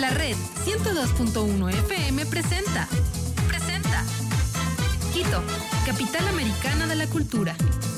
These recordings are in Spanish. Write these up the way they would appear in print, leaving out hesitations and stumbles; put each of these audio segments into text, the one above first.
La red 102.1 FM presenta Quito, capital americana de la cultura.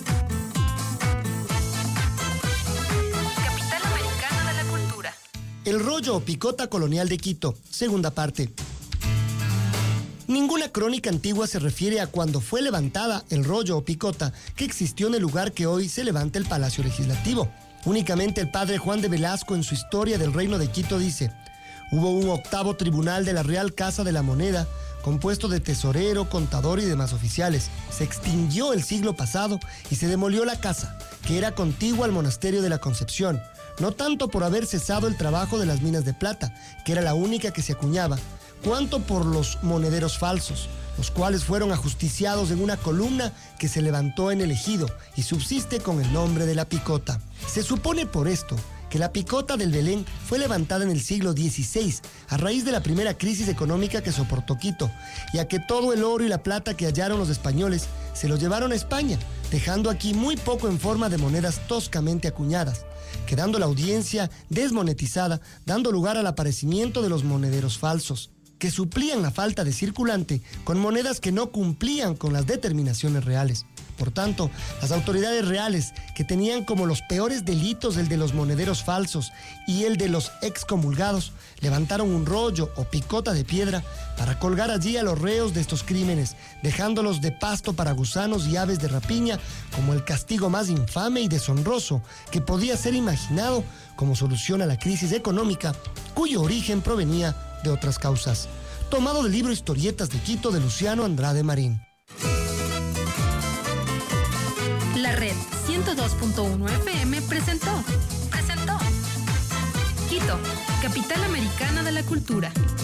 Capital americana de la cultura. El rollo o picota colonial de Quito, segunda parte. Ninguna crónica antigua se refiere a cuando fue levantada el rollo o picota que existió en el lugar que hoy se levanta el Palacio Legislativo. Únicamente el padre Juan de Velasco en su Historia del Reino de Quito dice: hubo un octavo tribunal de la Real Casa de la Moneda, compuesto de tesorero, contador y demás oficiales. Se extinguió el siglo pasado y se demolió la casa, que era contigua al monasterio de la Concepción, no tanto por haber cesado el trabajo de las minas de plata, que era la única que se acuñaba, cuanto por los monederos falsos, los cuales fueron ajusticiados en una columna que se levantó en el ejido y subsiste con el nombre de la picota. Se supone por esto que la picota del Belén fue levantada en el siglo XVI, a raíz de la primera crisis económica que soportó Quito, ya que todo el oro y la plata que hallaron los españoles se lo llevaron a España, dejando aquí muy poco en forma de monedas toscamente acuñadas, quedando la audiencia desmonetizada, dando lugar al aparecimiento de los monederos falsos, que suplían la falta de circulante con monedas que no cumplían con las determinaciones reales. Por tanto, las autoridades reales, que tenían como los peores delitos el de los monederos falsos y el de los excomulgados, levantaron un rollo o picota de piedra para colgar allí a los reos de estos crímenes, dejándolos de pasto para gusanos y aves de rapiña como el castigo más infame y deshonroso que podía ser imaginado como solución a la crisis económica, cuyo origen provenía de otras causas. Tomado del libro Historietas de Quito de Luciano Andrade Marín. La red 102.1 FM presentó Quito, capital americana de la cultura.